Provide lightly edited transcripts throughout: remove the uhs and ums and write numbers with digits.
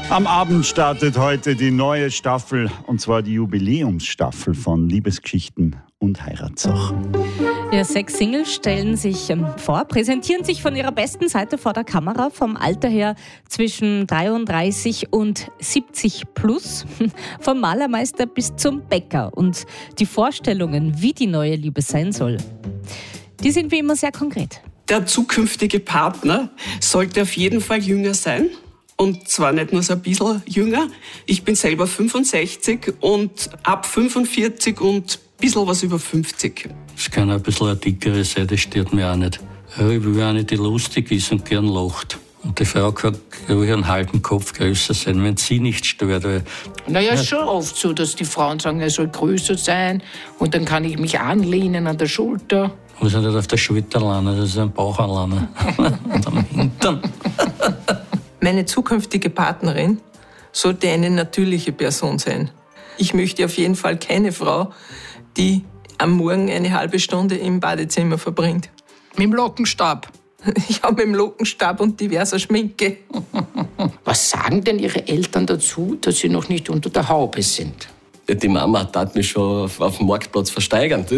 Am Abend startet heute die neue Staffel, und zwar die Jubiläumsstaffel von Liebesgeschichten und Heiratssachen. Ja, 6 Singles stellen sich vor, präsentieren sich von ihrer besten Seite vor der Kamera, vom Alter her zwischen 33 und 70 plus, vom Malermeister bis zum Bäcker. Und die Vorstellungen, wie die neue Liebe sein soll, die sind wie immer sehr konkret. Der zukünftige Partner sollte auf jeden Fall jünger sein. Und zwar nicht nur so ein bisschen jünger. Ich bin selber 65 und ab 45 und ein bisschen was über 50. Es kann ein bisschen eine dickere sein, das stört mir auch nicht. Ja, ich will eine, die lustig ist und gern lacht. Und die Frau kann ruhig einen halben Kopf größer sein, wenn sie nicht stört. Naja, ist schon oft so, dass die Frauen sagen, er soll größer sein und dann kann ich mich anlehnen an der Schulter. Muss ja nicht auf der Schulter landen, das ist ein Bauch anlanden. Und am Hintern. Meine zukünftige Partnerin sollte eine natürliche Person sein. Ich möchte auf jeden Fall keine Frau, die am Morgen eine halbe Stunde im Badezimmer verbringt. Mit dem Lockenstab. Ja, mit dem Lockenstab und diverser Schminke. Was sagen denn Ihre Eltern dazu, dass Sie noch nicht unter der Haube sind? Die Mama tat mich schon auf dem Marktplatz versteigern.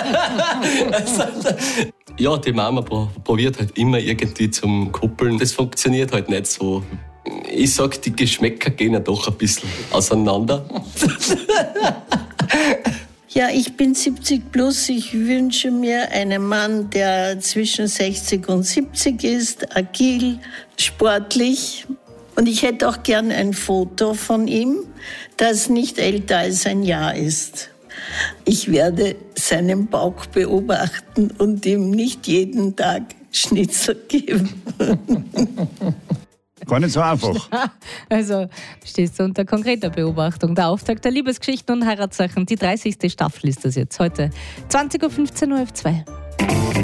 Ja, die Mama probiert halt immer irgendwie zum Kuppeln. Das funktioniert halt nicht so. Ich sag, die Geschmäcker gehen ja doch ein bisschen auseinander. Ja, ich bin 70 plus. Ich wünsche mir einen Mann, der zwischen 60 und 70 ist, agil, sportlich. Und ich hätte auch gern ein Foto von ihm, das nicht älter als ein Jahr ist. Ich werde seinen Bauch beobachten und ihm nicht jeden Tag Schnitzel geben. Gar nicht so einfach. Also stehst du unter konkreter Beobachtung. Der Auftakt der Liebesgeschichten und Heiratssachen, die 30. Staffel ist das jetzt heute. 20.15 Uhr auf 2.